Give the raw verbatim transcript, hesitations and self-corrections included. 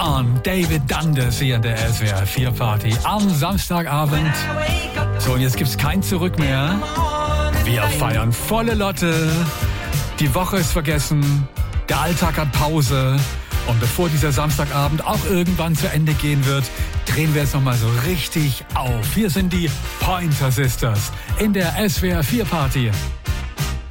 on, David Dundas hier in der S W R vier Party am Samstagabend. So, und jetzt gibt's kein Zurück mehr. Wir feiern volle Lotte. Die Woche ist vergessen. Der Alltag hat Pause. Und bevor dieser Samstagabend auch irgendwann zu Ende gehen wird, drehen wir jetzt nochmal so richtig auf. Hier sind die Pointer Sisters in der S W R vier Party.